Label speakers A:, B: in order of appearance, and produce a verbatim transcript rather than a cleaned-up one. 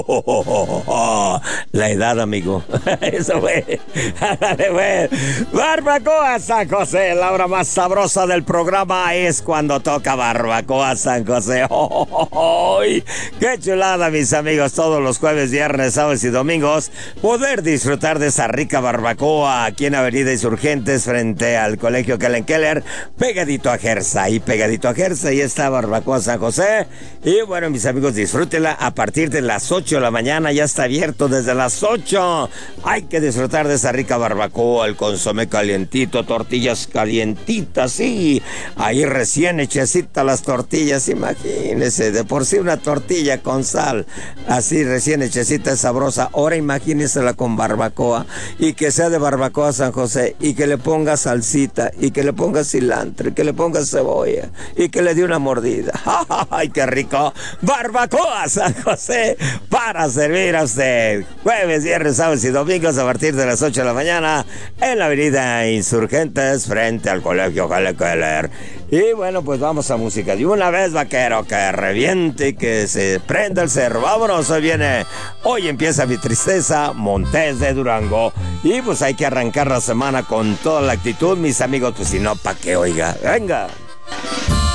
A: Oh, oh, oh, oh, la edad, amigo. Eso fue. Ándale, pues. Barbacoa San José, la hora más sabrosa del programa es cuando toca Barbacoa San José. Oh, oh, oh, oh. Qué chulada, mis amigos. Todos los jueves, viernes, sábados y domingos poder disfrutar de esa rica barbacoa aquí en Avenida Insurgentes frente al Colegio Kellen Keller, pegadito a Gersa. Y pegadito a Gersa, ahí está Barbacoa San José. Y bueno, mis amigos, disfrútenla a partir de las ocho de la mañana, ya está abierto desde las ocho. Hay que disfrutar de esa rica barbacoa, el consomé calientito, tortillas calientitas, sí, ahí recién hechecitas las tortillas, imagínese, de por sí una tortilla con sal, así recién hechecita, sabrosa, ahora imagínensela con barbacoa, y que sea de Barbacoa San José, y que le ponga salsita, y que le ponga cilantro, y que le ponga cebolla, y que le dé una mordida. ¡Ay, qué rico! Barbacoa San José, para servir a usted. Jueves, viernes, sábados y domingos a partir de las ocho de la mañana en la Avenida Insurgentes frente al Colegio Kellen Keller. Y bueno, pues vamos a música de una vez, vaquero, que reviente y que se prenda el cerro. Vámonos, hoy viene, hoy empieza mi tristeza, Montes de Durango. Y pues hay que arrancar la semana con toda la actitud, mis amigos, pues si no, ¿pa' qué, oiga? Venga.